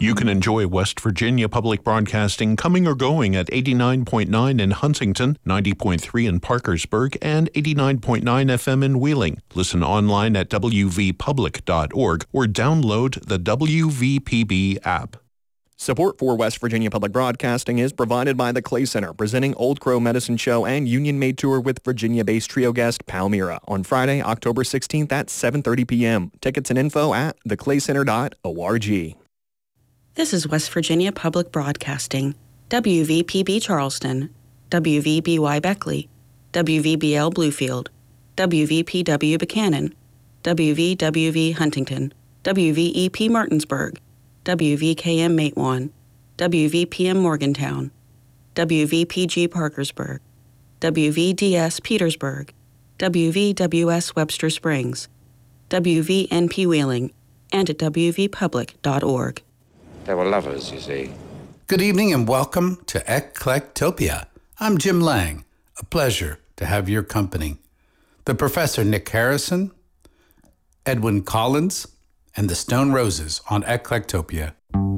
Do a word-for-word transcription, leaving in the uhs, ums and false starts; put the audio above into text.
You can enjoy West Virginia Public Broadcasting coming or going at eighty-nine point nine in Huntington, ninety point three in Parkersburg, and eighty-nine point nine F M in Wheeling. Listen online at w v public dot org or download the W V P B app. Support for West Virginia Public Broadcasting is provided by the Clay Center, presenting Old Crow Medicine Show and Union Made Tour with Virginia-based trio guest Palmyra on Friday, October sixteenth at seven thirty p.m. Tickets and info at the clay center dot org. This is West Virginia Public Broadcasting, W V P B Charleston, W V B Y Beckley, W V B L Bluefield, W V P W Buchanan, W V W V Huntington, W V E P Martinsburg, W V K M Matewan, W V P M Morgantown, W V P G Parkersburg, W V D S Petersburg, W V W S Webster Springs, W V N P Wheeling, and at w v public dot org. They were lovers, you see. Good evening and welcome to Eclectopia. I'm Jim Lang. A pleasure to have your company. The Professor Nick Harrison, Edwyn Collins, and the Stone Roses on Eclectopia.